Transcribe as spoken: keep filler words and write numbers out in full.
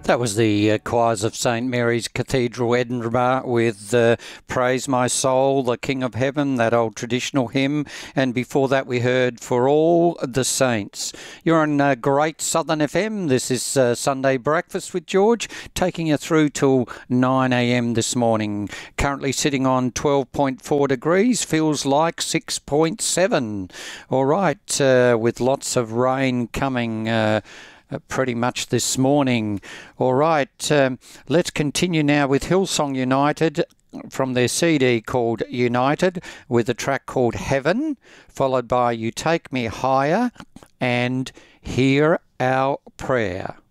That was the uh, choirs of Saint Mary's Cathedral, Edinburgh, with uh, Praise My Soul, the King of Heaven, that old traditional hymn. And before that, we heard For All the Saints. You're on uh, Great Southern F M. This is uh, Sunday Breakfast with George, taking you through till nine a m this morning. Currently sitting on twelve point four degrees, feels like six point seven. All right, uh, with lots of rain coming uh, Uh, pretty much this morning. All right, um, let's continue now with Hillsong United from their C D called United, with a track called Heaven, followed by You Take Me Higher and Hear Our Prayer.